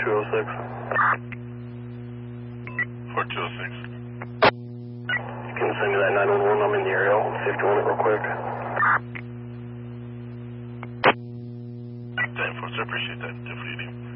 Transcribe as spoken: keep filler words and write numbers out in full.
two oh six. four two oh six. You can send me that nine one one. I'm in the area. I'll fifty-one it real quick. ten four, sir. Appreciate that. ten forty.